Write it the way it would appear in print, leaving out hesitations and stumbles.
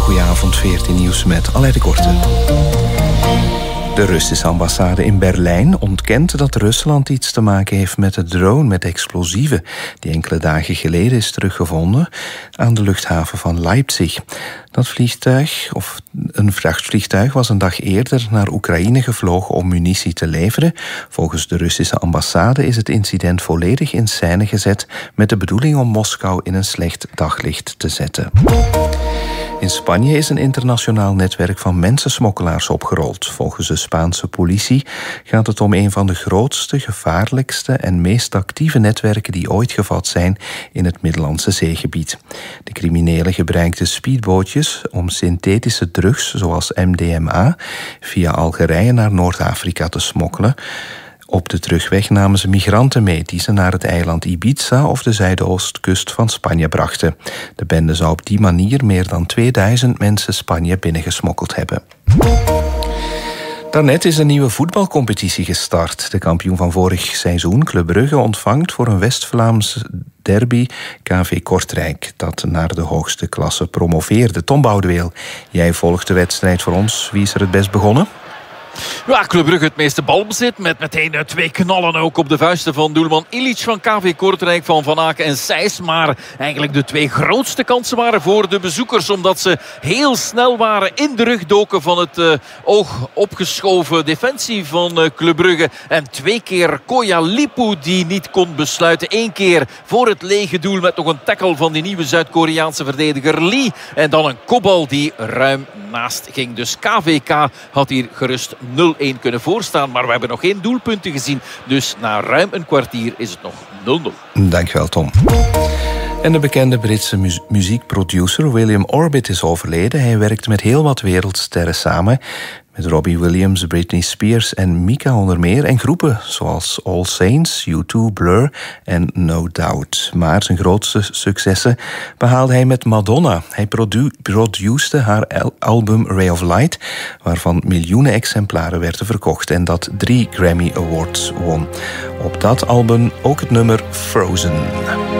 Goedenavond, 14 nieuws met Aleid de Korte. De Russische ambassade in Berlijn ontkent dat Rusland iets te maken heeft met de drone met explosieven die enkele dagen geleden is teruggevonden aan de luchthaven van Leipzig. Dat vliegtuig, of een vrachtvliegtuig, was een dag eerder naar Oekraïne gevlogen om munitie te leveren. Volgens de Russische ambassade is het incident volledig in scène gezet met de bedoeling om Moskou in een slecht daglicht te zetten. In Spanje is een internationaal netwerk van mensensmokkelaars opgerold. Volgens de Spaanse politie gaat het om een van de grootste, gevaarlijkste en meest actieve netwerken die ooit gevat zijn in het Middellandse zeegebied. De criminelen gebruikten speedbootjes om synthetische drugs zoals MDMA via Algerije naar Noord-Afrika te smokkelen. Op de terugweg namen ze migranten mee die ze naar het eiland Ibiza of de zuidoostkust van Spanje brachten. De bende zou op die manier meer dan 2000 mensen Spanje binnengesmokkeld hebben. Daarnet is een nieuwe voetbalcompetitie gestart. De kampioen van vorig seizoen, Club Brugge, ontvangt voor een West-Vlaams derby KV Kortrijk, dat naar de hoogste klasse promoveerde. Tom Boudeweel, jij volgt de wedstrijd voor ons. Wie is er het best begonnen? Ja, Club Brugge het meeste balbezit. Met meteen 2 knallen ook op de vuisten van doelman Ilic van KV Kortrijk, van Aken en Sijs. Maar eigenlijk de 2 grootste kansen waren voor de bezoekers. Omdat ze heel snel waren in de rug doken van het oog opgeschoven defensie van Club Brugge. En 2 keer Koyalipu die niet kon besluiten. 1 keer voor het lege doel met nog een tackle van die nieuwe Zuid-Koreaanse verdediger Lee. En dan een kopbal die ruim naast ging. Dus KVK had hier gerust 0-1 kunnen voorstaan. Maar we hebben nog geen doelpunten gezien. Dus na ruim een kwartier is het nog 0-0. Dankjewel, Tom. En de bekende Britse muziekproducer William Orbit is overleden. Hij werkte met heel wat wereldsterren samen. Met Robbie Williams, Britney Spears en Mika onder meer. En groepen zoals All Saints, U2, Blur en No Doubt. Maar zijn grootste successen behaalde hij met Madonna. Hij produceerde haar album Ray of Light, waarvan miljoenen exemplaren werden verkocht en dat 3 Grammy Awards won. Op dat album ook het nummer Frozen.